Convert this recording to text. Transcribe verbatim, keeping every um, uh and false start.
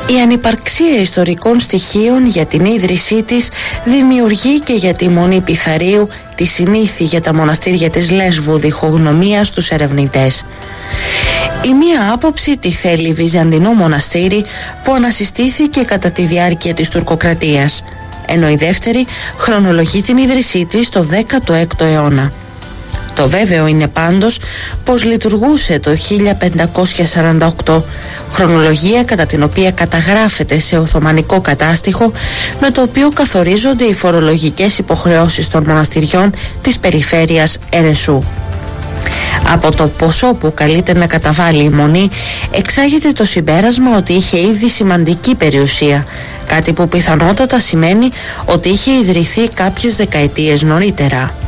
Η ανυπαρξία ιστορικών στοιχείων για την ίδρυσή της δημιουργεί και για τη Μονή Πιθαρίου τη συνήθη για τα μοναστήρια της Λέσβου διχογνωμία στους ερευνητές. Η μία άποψη τη θέλει Βυζαντινό μοναστήρι που ανασυστήθηκε κατά τη διάρκεια της τουρκοκρατίας, ενώ η δεύτερη χρονολογεί την ίδρυσή της στο δέκατο έκτο αιώνα. Το βέβαιο είναι πάντως πως λειτουργούσε το χίλια πεντακόσια σαράντα οκτώ, χρονολογία κατά την οποία καταγράφεται σε Οθωμανικό κατάστοιχο, με το οποίο καθορίζονται οι φορολογικές υποχρεώσεις των μοναστηριών της περιφέρειας Ερεσού. Από το ποσό που καλείται να καταβάλει η Μονή εξάγεται το συμπέρασμα ότι είχε ήδη σημαντική περιουσία, κάτι που πιθανότατα σημαίνει ότι είχε ιδρυθεί κάποιες δεκαετίες νωρίτερα.